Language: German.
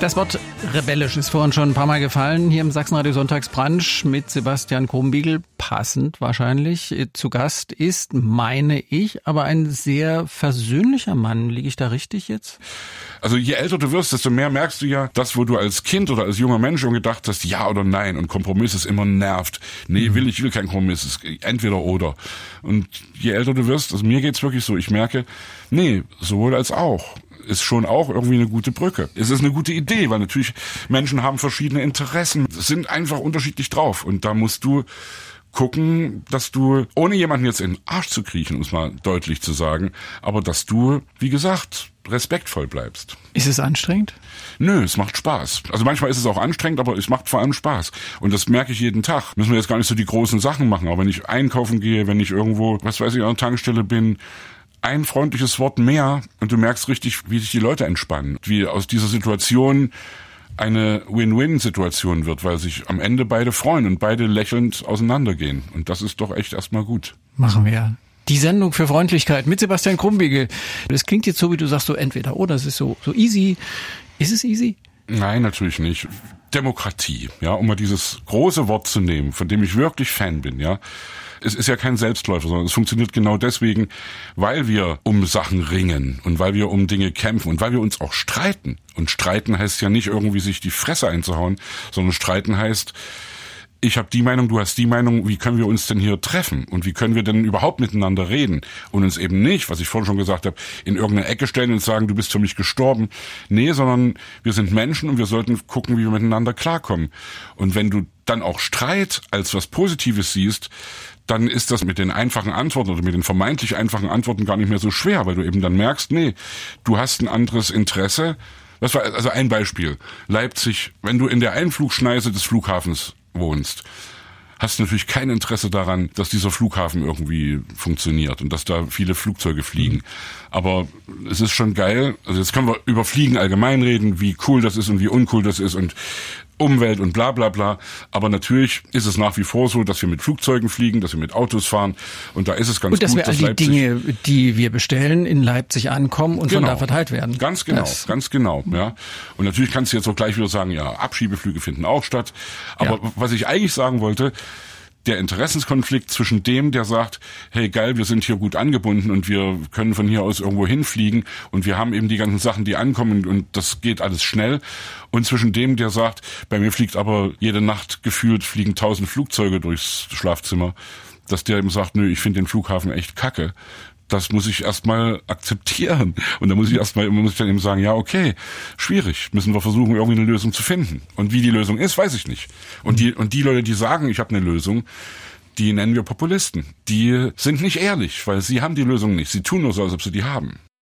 Das Wort rebellisch ist vorhin schon ein paar Mal gefallen, hier im Sachsenradio Sonntagsbrunch mit Sebastian Krumbiegel, passend wahrscheinlich. Zu Gast ist, meine ich, aber ein sehr versöhnlicher Mann. Liege ich da richtig jetzt? Also je älter du wirst, desto mehr merkst du ja, das, wo du als Kind oder als junger Mensch schon gedacht hast, ja oder nein, und Kompromiss ist immer nervt. Nee, ich will kein Kompromiss, es ist entweder oder. Und je älter du wirst, also mir geht's wirklich so, ich merke, nee, sowohl als auch. Ist schon auch irgendwie eine gute Brücke. Es ist eine gute Idee, weil natürlich Menschen haben verschiedene Interessen, sind einfach unterschiedlich drauf. Und da musst du gucken, dass du, ohne jemanden jetzt in den Arsch zu kriechen, um es mal deutlich zu sagen, aber dass du, wie gesagt, respektvoll bleibst. Ist es anstrengend? Nö, es macht Spaß. Also manchmal ist es auch anstrengend, aber es macht vor allem Spaß. Und das merke ich jeden Tag. Müssen wir jetzt gar nicht so die großen Sachen machen, aber wenn ich einkaufen gehe, wenn ich irgendwo, was weiß ich, an der Tankstelle bin, ein freundliches Wort mehr und du merkst richtig, wie sich die Leute entspannen. Wie aus dieser Situation eine Win-Win-Situation wird, weil sich am Ende beide freuen und beide lächelnd auseinandergehen. Und das ist doch echt erstmal gut. Machen wir. Die Sendung für Freundlichkeit mit Sebastian Krumbiegel. Das klingt jetzt so, wie du sagst, so entweder oder. Es ist so easy. Ist es easy? Nein, natürlich nicht. Demokratie, ja, um mal dieses große Wort zu nehmen, von dem ich wirklich Fan bin, ja. Es ist ja kein Selbstläufer, sondern es funktioniert genau deswegen, weil wir um Sachen ringen und weil wir um Dinge kämpfen und weil wir uns auch streiten. Und streiten heißt ja nicht irgendwie sich die Fresse einzuhauen, sondern streiten heißt, ich habe die Meinung, du hast die Meinung, wie können wir uns denn hier treffen? Und wie können wir denn überhaupt miteinander reden? Und uns eben nicht, was ich vorhin schon gesagt habe, in irgendeine Ecke stellen und sagen, du bist für mich gestorben. Nee, sondern wir sind Menschen und wir sollten gucken, wie wir miteinander klarkommen. Und wenn du dann auch Streit als was Positives siehst, dann ist das mit den einfachen Antworten oder mit den vermeintlich einfachen Antworten gar nicht mehr so schwer, weil du eben dann merkst, nee, du hast ein anderes Interesse. Das war also ein Beispiel. Leipzig, wenn du in der Einflugschneise des Flughafens wohnst, hast du natürlich kein Interesse daran, dass dieser Flughafen irgendwie funktioniert und dass da viele Flugzeuge fliegen. Aber es ist schon geil, also jetzt können wir über Fliegen allgemein reden, wie cool das ist und wie uncool das ist und Umwelt und bla bla bla. Aber natürlich ist es nach wie vor so, dass wir mit Flugzeugen fliegen, dass wir mit Autos fahren. Und da ist es ganz gut, dass wir all die Dinge, die wir bestellen, in Leipzig ankommen und von da verteilt werden. Ganz genau. Ja. Und natürlich kannst du jetzt auch gleich wieder sagen, ja, Abschiebeflüge finden auch statt. Aber was ich eigentlich sagen wollte, der Interessenskonflikt zwischen dem, der sagt, hey geil, wir sind hier gut angebunden und wir können von hier aus irgendwo hinfliegen und wir haben eben die ganzen Sachen, die ankommen und das geht alles schnell, und zwischen dem, der sagt, bei mir fliegt aber jede Nacht gefühlt fliegen 1000 Flugzeuge durchs Schlafzimmer, dass der eben sagt, nö, ich finde den Flughafen echt kacke. Das muss ich erstmal akzeptieren. Und da muss ich dann eben sagen, ja, okay, schwierig. Müssen wir versuchen, irgendwie eine Lösung zu finden. Und wie die Lösung ist, weiß ich nicht. Und die Leute, die sagen, ich habe eine Lösung, die nennen wir Populisten. Die sind nicht ehrlich, weil sie haben die Lösung nicht. Sie tun nur so, als ob sie die haben.